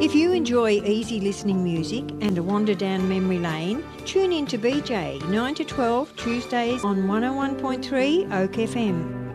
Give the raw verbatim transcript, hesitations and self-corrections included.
If you enjoy easy listening music and a wander down memory lane, tune in to B J nine to twelve Tuesdays on one oh one point three Oak F M.